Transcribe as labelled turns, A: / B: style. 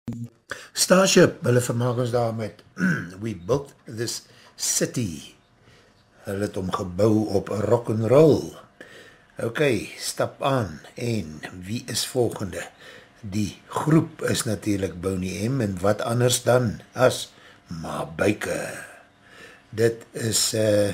A: Starship, hulle vermaak ons daar met We Built This City. Hulle het omgebouw op rock'n'roll. Ok, stap aan. En wie is volgende? Die groep is natuurlijk Boney M. En wat anders dan as Mabuike. Dit is